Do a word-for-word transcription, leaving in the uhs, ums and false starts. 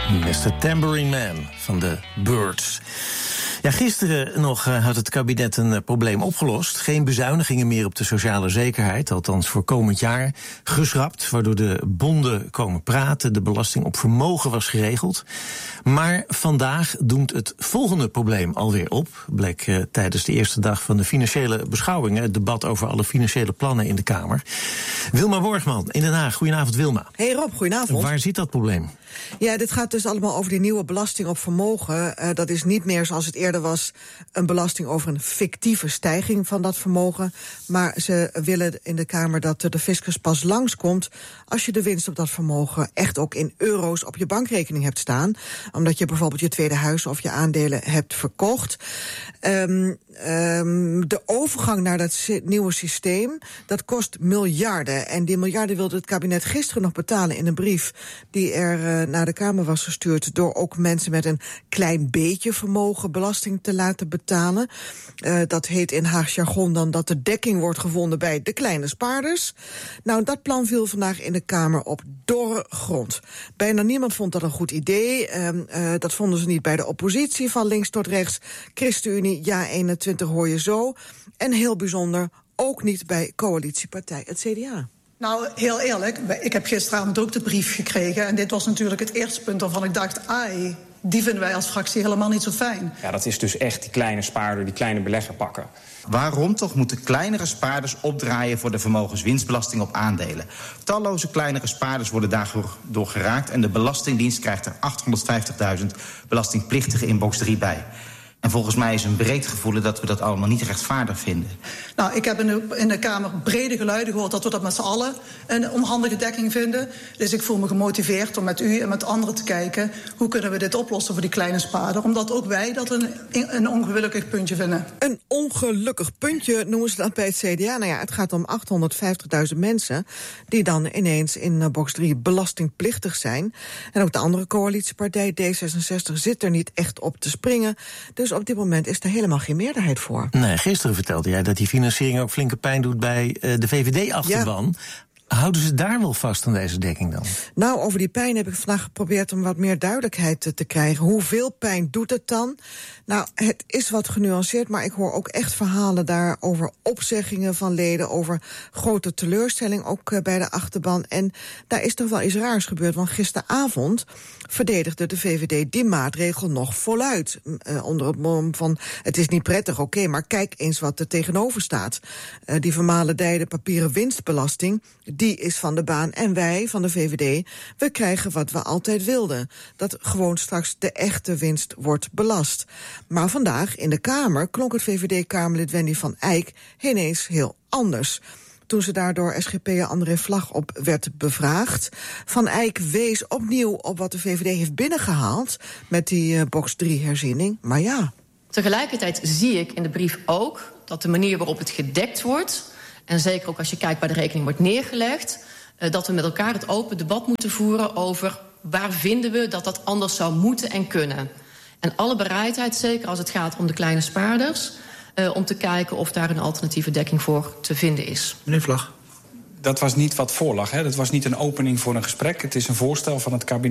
mister Tambourine Man van de Byrds. Ja, gisteren nog uh, had het kabinet een uh, probleem opgelost. Geen bezuinigingen meer op de sociale zekerheid, althans voor komend jaar, geschrapt, waardoor de bonden komen praten. De belasting op vermogen was geregeld. Maar vandaag doemt het volgende probleem alweer op. Bleek uh, tijdens de eerste dag van de financiële beschouwingen, het debat over alle financiële plannen in de Kamer. Wilma Borgman in Den Haag. Goedenavond, Wilma. Hey Rob, goedenavond. Waar zit dat probleem? Ja, dit gaat dus allemaal over die nieuwe belasting op vermogen. Uh, dat is niet meer zoals het eerder was een belasting over een fictieve stijging van dat vermogen. Maar ze willen in de Kamer dat de fiscus pas langskomt als je de winst op dat vermogen echt ook in euro's op je bankrekening hebt staan. Omdat je bijvoorbeeld je tweede huis of je aandelen hebt verkocht. Um, um, de overgang naar dat si- nieuwe systeem, dat kost miljarden. En die miljarden wilde het kabinet gisteren nog betalen in een brief die er uh, naar de Kamer was gestuurd door ook mensen met een klein beetje vermogen belasting te laten betalen. Uh, dat heet in Haags jargon dan dat de dekking wordt gevonden bij de kleine spaarders. Nou, dat plan viel vandaag in de Kamer op dorre grond. Bijna niemand vond dat een goed idee. Uh, uh, dat vonden ze niet bij de oppositie, van links tot rechts. ChristenUnie, Ja eenentwintig hoor je zo. En heel bijzonder ook niet bij coalitiepartij het C D A. Nou, heel eerlijk, ik heb gisteravond ook de brief gekregen. En dit was natuurlijk het eerste punt waarvan ik dacht, ai, die vinden wij als fractie helemaal niet zo fijn. Ja, dat is dus echt die kleine spaarder, die kleine belegger pakken. Waarom toch moeten kleinere spaarders opdraaien voor de vermogenswinstbelasting op aandelen? Talloze kleinere spaarders worden daardoor geraakt en de Belastingdienst krijgt er achthonderdvijftigduizend belastingplichtigen in box drie bij. En volgens mij is een breed gevoel dat we dat allemaal niet rechtvaardig vinden. Nou, ik heb in de, in de Kamer brede geluiden gehoord dat we dat met z'n allen een onhandige dekking vinden. Dus ik voel me gemotiveerd om met u en met anderen te kijken hoe kunnen we dit oplossen voor die kleine spaarder. Omdat ook wij dat een, een ongelukkig puntje vinden. Een ongelukkig puntje noemen ze dat bij het C D A. Nou ja, het gaat om achthonderdvijftigduizend mensen die dan ineens in box drie belastingplichtig zijn. En ook de andere coalitiepartij D zesenzestig zit er niet echt op te springen. Dus op dit moment is er helemaal geen meerderheid voor. Nee, gisteren vertelde jij dat die financiering ook flinke pijn doet bij uh, de V V D-achterban. Ja. Houden ze daar wel vast aan deze dekking dan? Nou, over die pijn heb ik vandaag geprobeerd om wat meer duidelijkheid te, te krijgen. Hoeveel pijn doet het dan? Nou, het is wat genuanceerd, maar ik hoor ook echt verhalen daar over opzeggingen van leden, over grote teleurstelling ook uh, bij de achterban. En daar is toch wel iets raars gebeurd, want gisteravond verdedigde de V V D die maatregel nog voluit. Uh, onder het mom van, het is niet prettig, oké, okay, maar kijk eens wat er tegenover staat. Uh, die vermalendijde papieren winstbelasting, die is van de baan. En wij, van de V V D, we krijgen wat we altijd wilden. Dat gewoon straks de echte winst wordt belast. Maar vandaag in de Kamer klonk het V V D-Kamerlid Wendy van Eyck ineens heel anders. Toen ze daardoor S G P'er André Vlag op werd bevraagd. Van Eyck wees opnieuw op wat de V V D heeft binnengehaald met die uh, box drie herziening. Maar ja. Tegelijkertijd zie ik in de brief ook dat de manier waarop het gedekt wordt, en zeker ook als je kijkt waar de rekening wordt neergelegd, uh, dat we met elkaar het open debat moeten voeren over waar vinden we dat dat anders zou moeten en kunnen. En alle bereidheid, zeker als het gaat om de kleine spaarders, uh, om te kijken of daar een alternatieve dekking voor te vinden is. Meneer Vlag. Dat was niet wat voorlag, hè? Dat was niet een opening voor een gesprek. Het is een voorstel van het kabinet.